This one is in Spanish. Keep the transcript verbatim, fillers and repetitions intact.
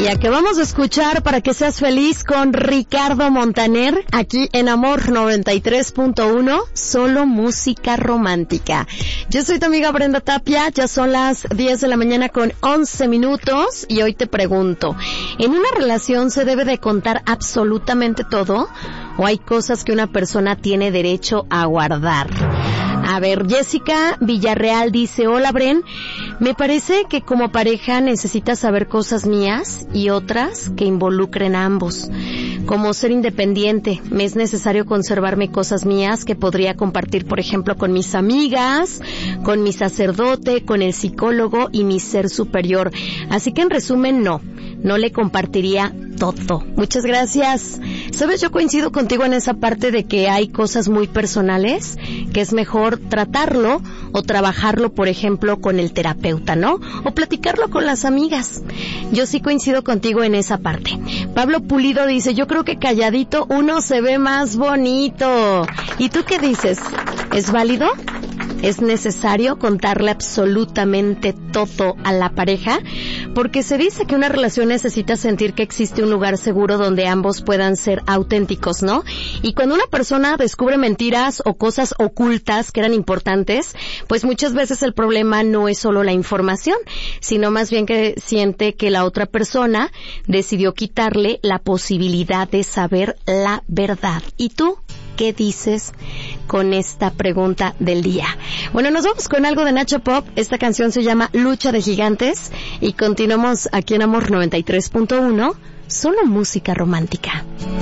Y a que vamos a escuchar para que seas feliz con Ricardo Montaner, aquí en Amor noventa y tres punto uno, solo música romántica. Yo soy tu amiga Brenda Tapia, ya son las diez de la mañana con once minutos y hoy te pregunto, ¿en una relación se debe de contar absolutamente todo o hay cosas que una persona tiene derecho a guardar? A ver, Jessica Villarreal dice, hola Bren, me parece que como pareja necesitas saber cosas mías y otras que involucren a ambos. Como ser independiente, me es necesario conservarme cosas mías que podría compartir, por ejemplo, con mis amigas, con mi sacerdote, con el psicólogo y mi ser superior. Así que en resumen, no, no le compartiría todo. Muchas gracias. Sabes, yo coincido contigo en esa parte de que hay cosas muy personales que es mejor tratarlo o trabajarlo, por ejemplo, con el terapeuta, ¿no? O platicarlo con las amigas. Yo sí coincido contigo en esa parte. Pablo Pulido dice, yo creo que calladito uno se ve más bonito. ¿Y tú qué dices? ¿Es válido? ¿Es necesario contarle absolutamente todo a la pareja? Porque se dice que una relación necesita sentir que existe un lugar seguro donde ambos puedan ser auténticos, ¿no? Y cuando una persona descubre mentiras o cosas ocultas que eran importantes, pues muchas veces el problema no es solo la información, sino más bien que siente que la otra persona decidió quitarle la posibilidad de saber la verdad. ¿Y tú? ¿Qué dices con esta pregunta del día? Bueno, nos vamos con algo de Nacho Pop. Esta canción se llama Lucha de Gigantes y continuamos aquí en Amor noventa y tres punto uno, solo música romántica.